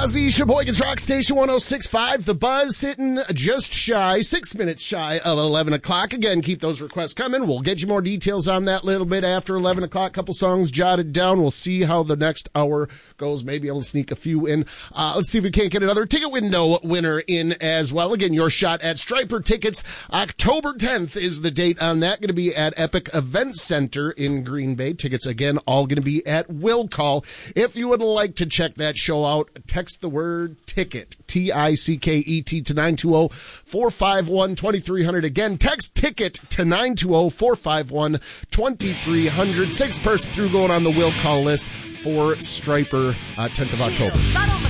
Ozzy, Sheboygan's Rock Station 106.5. The Buzz sitting just shy, 6 minutes shy of 11 o'clock. Again, keep those requests coming. We'll get you more details on that a little bit after 11 o'clock. Couple songs jotted down. We'll see how the next hour goes. Maybe able to sneak a few in. Let's see if we can't get another ticket window winner in as well. Again, your shot at Striper tickets. October 10th is the date on that. Going to be at Epic Event Center in Green Bay. Tickets, again, all going to be at Will Call. If you would like to check that show out, text the word ticket, T-I-C-K-E-T, to 920-451-2300. Again, text ticket to 920-451-2300. Sixth person through going on the Will Call list for Striper, 10th of October.